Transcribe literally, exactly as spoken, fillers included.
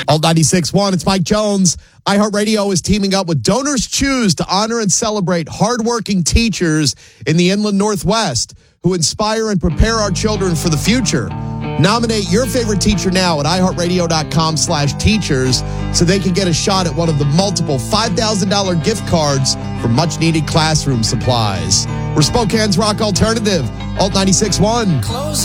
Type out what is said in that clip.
Alt ninety-six point one, it's Mike Jones. iHeartRadio is teaming up with Donors Choose to honor and celebrate hardworking teachers in the Inland Northwest who inspire and prepare our children for the future. Nominate your favorite teacher now at iHeartRadio.com slash teachers so they can get a shot at one of the multiple five thousand dollars gift cards for much-needed classroom supplies. We're Spokane's Rock Alternative, Alt ninety-six point one. Close